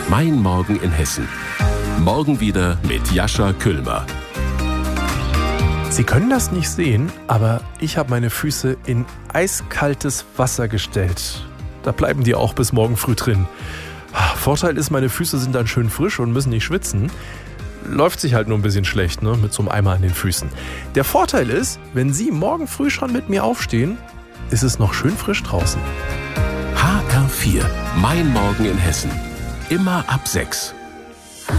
Mein Morgen in Hessen. Morgen wieder mit Jascha Küllmer. Sie können das nicht sehen, aber ich habe meine Füße in eiskaltes Wasser gestellt. Da bleiben die auch bis morgen früh drin. Vorteil ist, meine Füße sind dann schön frisch und müssen nicht schwitzen. Läuft sich halt nur ein bisschen schlecht, ne, mit so einem Eimer an den Füßen. Der Vorteil ist, wenn Sie morgen früh schon mit mir aufstehen, ist es noch schön frisch draußen. HR4, Mein Morgen in Hessen. Immer ab 6.